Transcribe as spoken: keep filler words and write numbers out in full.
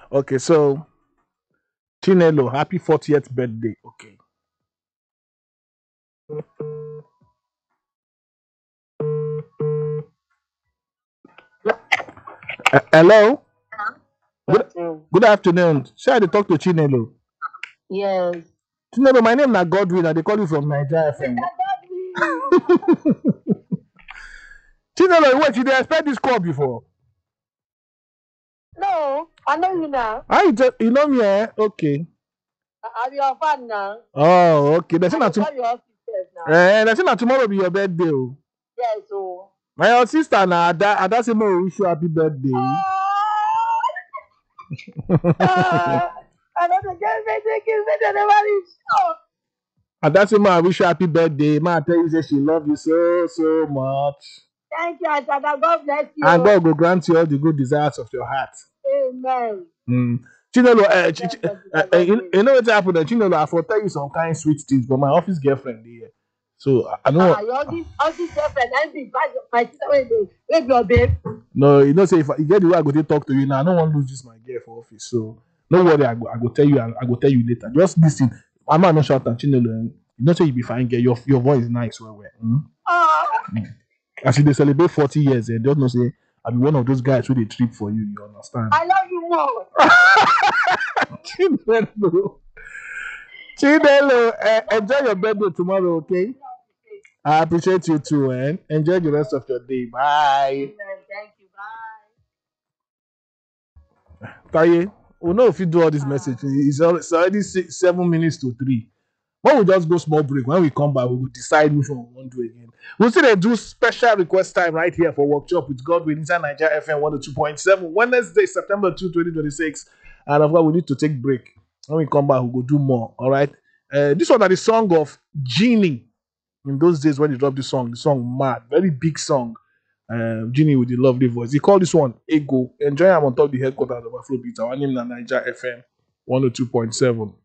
Okay, so Chinelo, happy fortieth birthday. Okay. Uh, hello. Good, Afternoon. good afternoon. Say I dey talk to Chinelo. Yes. Chinelo, my name na Godwin. I dey call you from Nigeria F M. Chinelo, wait, you dey expect this call before? No, I know you now. How you tell you know me, eh? Okay. I- I'm your fan now. Oh, okay. They say I na will tom- call your office now. eh, they say na tomorrow be your birthday. Oh. Yes, so. My your sister na Ada, Ada say me wish you happy birthday. Ah, I don't know. Just make it give me the nobody. Oh, Ada say me I wish you happy birthday. Ma tell you say she love you so so much. thank you, Asada. God bless And you. God will grant you all the good desires of your heart. Amen. Mm. Chinelo, uh, Ch- Bless Ch- God, uh, God uh, bless you, you. you know what happened? Chinelo, I for tell you some kind sweet things, but my office girlfriend here. So I I don't Ah, want. your this, all this girlfriend, I be bad. My sister, wait, wait, wait, your babe. No, you know, say if I, you get the way I go to talk to you now, I don't want to lose this my girl for office. So no worry, I go, I go tell you, I, I go tell you later. Just listen. I'm not shout at Chinelo. eh. You know, say you be fine, girl. Your your voice is nice, well, well. Mm? Ah, As they celebrate forty years, and don't know say I be one of those guys who they trip for you. You understand? I love you more. Chinelo, Chinelo, uh, enjoy your birthday tomorrow, okay? I appreciate you too, and enjoy the rest of your day. Bye. Amen. Thank you. Bye. Taye, we know if you do all this Ah. message, it's al- it's already six, seven minutes to three. When we just go small break, when we come back, we will decide which one we want to do again. We'll still dey do special request time right here for Workshop with Godwin inside Nigeria F M one oh two point seven, Wednesday, September second, twenty twenty-six. And of course, we need to take break. When we come back, we'll go do more. All right. Uh, this one is the song of Genie. In those days when he dropped the song, the song Mad, very big song. Um, Genie with the lovely voice. He called this one Ego. Enjoy him on top of the headquarters of Afrobeat. Our name is Niger F M one oh two point seven.